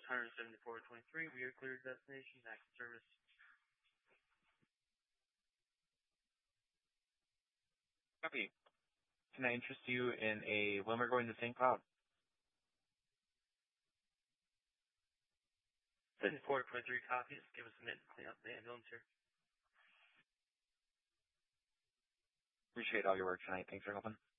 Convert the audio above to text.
17423. We are cleared destination. Active service. Copy. Can I interest you in when we're going to St. Cloud? 7423 copies. Give us a minute to clean up the ambulance here. Appreciate all your work tonight. Thanks for helping.